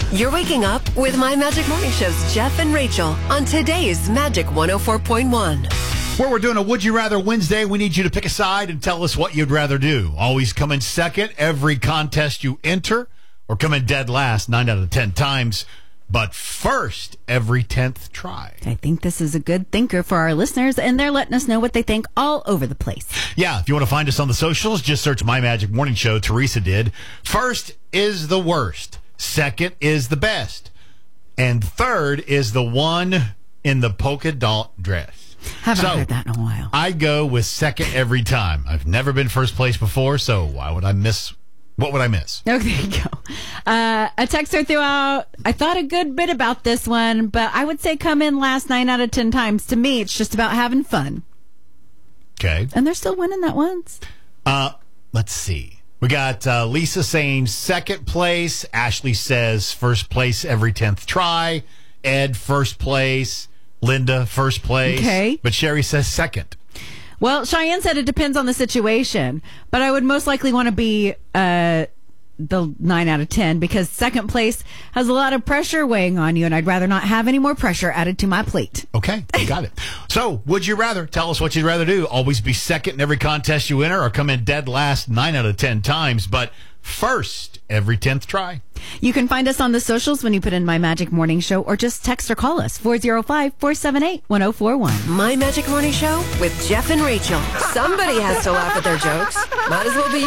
You're waking up with My Magic Morning Show's Jeff and Rachel on today's Magic 104.1. Where we're doing a Would You Rather Wednesday, we need you to pick a side and tell us what you'd rather do. Always come in second every contest you enter, or come in dead last 9 out of 10 times, but first every 10th try. I think this is a good thinker for our listeners, and they're letting us know what they think all over the place. Yeah, if you want to find us on the socials, just search My Magic Morning Show. Teresa did. First is the worst. Second is the best. And third is the one in the polka dot dress. Haven't heard that in a while. I go with second every time. I've never been first place before, so why would I miss? What would I miss? Oh, there you go. A texter threw out, I thought a good bit about this one, but I would say come in last 9 out of 10 times. To me, it's just about having fun. Okay. And they're still winning that once. Let's see. We got Lisa saying second place. Ashley says first place every 10th try. Ed, first place. Linda, first place. Okay. But Sherry says second. Well, Cheyenne said it depends on the situation, but I would most likely want to be the 9 out of 10 because second place has a lot of pressure weighing on you, and I'd rather not have any more pressure added to my plate. Okay, you got it. So, would you rather? Tell us what you'd rather do. Always be second in every contest you enter, or come in dead last 9 out of 10 times, but first every 10th try. You can find us on the socials when you put in My Magic Morning Show, or just text or call us 405-478-1041. My Magic Morning Show with Jeff and Rachel. Somebody has to laugh at their jokes. Might as well be you.